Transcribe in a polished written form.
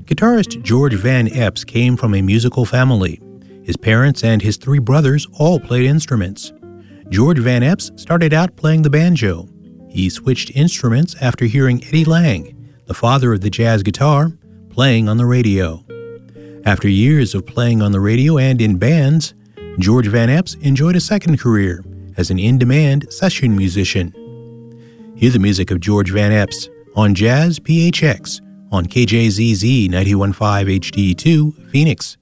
Guitarist George Van Eps came from a musical family. His parents and his three brothers all played instruments. George Van Eps started out playing the banjo. He switched instruments after hearing Eddie Lang, the father of the jazz guitar, playing on the radio. After years of playing on the radio and in bands, George Van Eps enjoyed a second career as an in-demand session musician. Hear the music of George Van Eps on Jazz PHX on KJZZ 91.5 HD2, Phoenix.